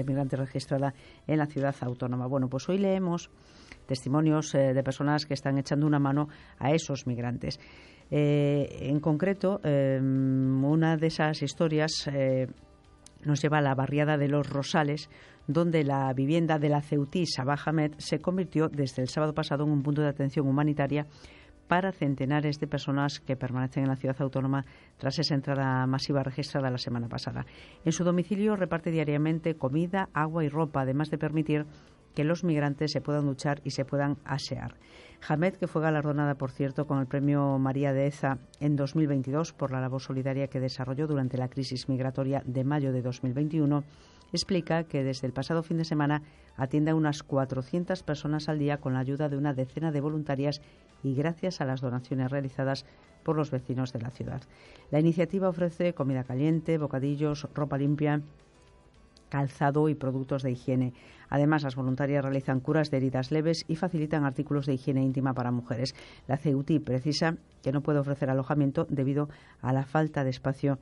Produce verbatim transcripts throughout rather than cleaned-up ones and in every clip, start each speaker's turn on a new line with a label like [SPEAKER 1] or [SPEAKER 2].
[SPEAKER 1] migrantes registrada en la ciudad autónoma. Bueno, pues hoy leemos testimonios eh, de personas que están echando una mano a esos migrantes. Eh, en concreto, eh, una de esas historias eh, nos lleva a la barriada de Los Rosales, donde la vivienda de la ceutí Sabah Ahmed se convirtió desde el sábado pasado en un punto de atención humanitaria para centenares de personas que permanecen en la ciudad autónoma tras esa entrada masiva registrada la semana pasada. En su domicilio reparte diariamente comida, agua y ropa, además de permitir que los migrantes se puedan duchar y se puedan asear. Ahmed, que fue galardonada, por cierto, con el premio María Deheza en dos mil veintidós por la labor solidaria que desarrolló durante la crisis migratoria de mayo de dos mil veintiuno, explica que desde el pasado fin de semana atiende a unas cuatrocientas personas al día con la ayuda de una decena de voluntarias y gracias a las donaciones realizadas por los vecinos de la ciudad. La iniciativa ofrece comida caliente, bocadillos, ropa limpia, calzado y productos de higiene. Además, las voluntarias realizan curas de heridas leves y facilitan artículos de higiene íntima para mujeres. La ceutí precisa que no puede ofrecer alojamiento debido a la falta de espacio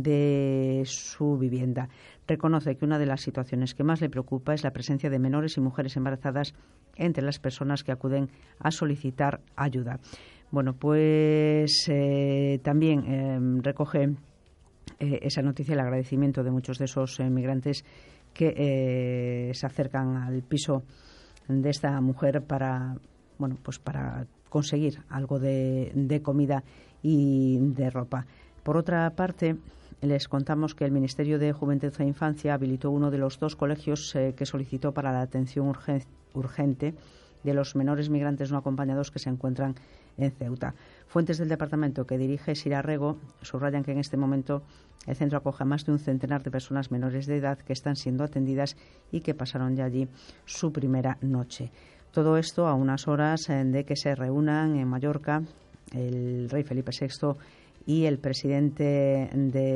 [SPEAKER 1] de su vivienda. Reconoce que una de las situaciones que más le preocupa es la presencia de menores y mujeres embarazadas entre las personas que acuden a solicitar ayuda. Bueno, pues eh, también eh, recoge Eh, esa noticia, el agradecimiento de muchos de esos eh, migrantes que eh, se acercan al piso de esta mujer para, bueno, pues para conseguir algo de, de comida y de ropa. Por otra parte, les contamos que el Ministerio de Juventud e Infancia habilitó uno de los dos colegios eh, que solicitó para la atención urgen- urgente de los menores migrantes no acompañados que se encuentran en Ceuta. Fuentes del departamento que dirige Sira Rego subrayan que en este momento el centro acoge a más de un centenar de personas menores de edad que están siendo atendidas y que pasaron ya allí su primera noche. Todo esto a unas horas de que se reúnan en Mallorca el rey Felipe sexto y el presidente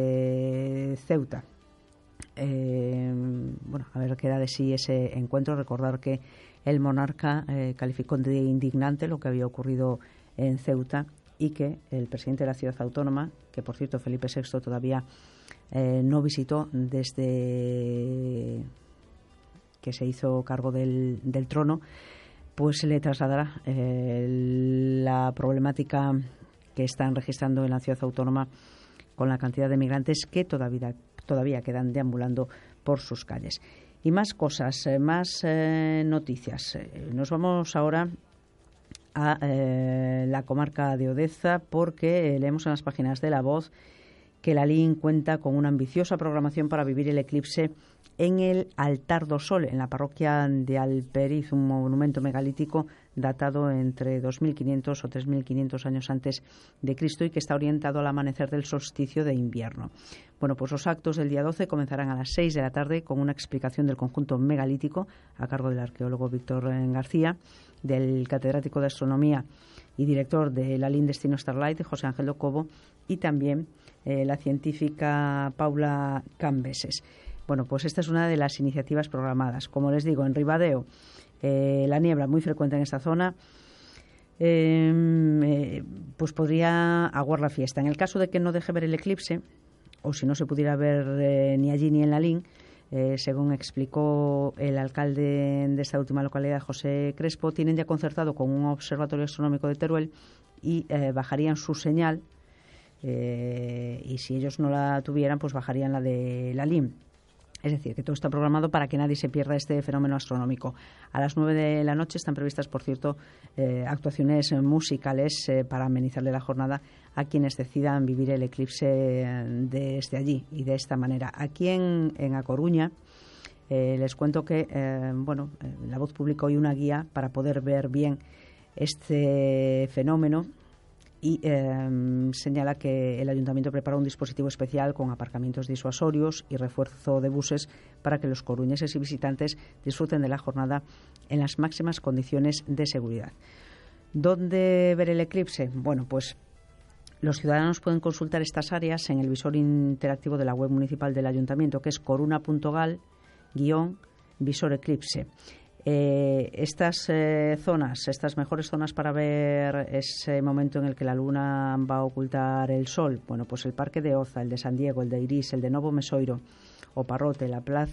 [SPEAKER 1] de Ceuta. Eh, bueno, a ver qué da de sí ese encuentro. Recordar que el monarca eh, calificó de indignante lo que había ocurrido en Ceuta y que el presidente de la ciudad autónoma, que por cierto Felipe sexto todavía eh, no visitó desde que se hizo cargo del, del trono, pues le trasladará eh, la problemática que están registrando en la ciudad autónoma con la cantidad de migrantes que todavía, todavía quedan deambulando por sus calles. Y más cosas, eh, más eh, noticias. Eh, nos vamos ahora a eh, la comarca de Odeza porque eh, leemos en las páginas de La Voz que la L I N cuenta con una ambiciosa programación para vivir el eclipse en el Altar do Sol, en la parroquia de Alperiz, un monumento megalítico datado entre dos mil quinientos o tres mil quinientos años antes de Cristo y que está orientado al amanecer del solsticio de invierno. Bueno, pues los actos del día doce comenzarán a las seis de la tarde con una explicación del conjunto megalítico a cargo del arqueólogo Víctor García, del catedrático de astronomía y director de la L I N Destino Starlight, José Ángel Cobo, y también eh, la científica Paula Cambeses. Bueno, pues esta es una de las iniciativas programadas. Como les digo, en Ribadeo, eh, la niebla muy frecuente en esta zona, eh, eh, pues podría aguar la fiesta. En el caso de que no deje ver el eclipse, o si no se pudiera ver eh, ni allí ni en la L I N, eh, según explicó el alcalde de esta última localidad, José Crespo, tienen ya concertado con un observatorio astronómico de Teruel y eh, bajarían su señal, eh, y si ellos no la tuvieran, pues bajarían la de la L I N. Es decir, que todo está programado para que nadie se pierda este fenómeno astronómico. A las nueve de la noche están previstas, por cierto, eh, actuaciones musicales eh, para amenizarle la jornada a quienes decidan vivir el eclipse desde allí y de esta manera. Aquí en, en A Coruña eh, les cuento que eh, bueno, eh, La Voz publicó hoy una guía para poder ver bien este fenómeno. Y eh, señala que el ayuntamiento prepara un dispositivo especial con aparcamientos disuasorios y refuerzo de buses para que los coruñeses y visitantes disfruten de la jornada en las máximas condiciones de seguridad. ¿Dónde ver el eclipse? Bueno, pues los ciudadanos pueden consultar estas áreas en el visor interactivo de la web municipal del ayuntamiento, que es coruna punto gal guión visor eclipse. Eh, estas eh, zonas, estas mejores zonas para ver ese momento en el que la luna va a ocultar el sol, bueno, pues el Parque de Oza, el de San Diego, el de Irís, el de Novo Mesoiro, o Parrote, la Plaza